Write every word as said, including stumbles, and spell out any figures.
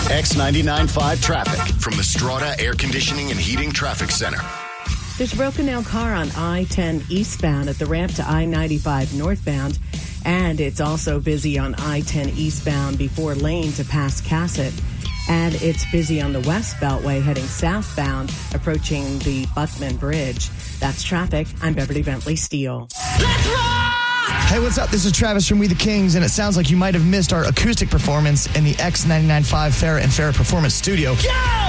X ninety-nine point five traffic from the Strata Air Conditioning and Heating Traffic Center. There's a broken down car on I ten eastbound at the ramp to I ninety-five northbound. And it's also busy on I ten eastbound before Lane to past Cassett. And it's busy on the West Beltway heading southbound, approaching the Buckman Bridge. That's traffic. I'm Beverly Bentley Steele. Let's rock! Hey, what's up? This is Travis from We the Kings, and it sounds like you might have missed our acoustic performance in the X ninety-nine point five Farrah and Farrah Performance Studio. Yeah!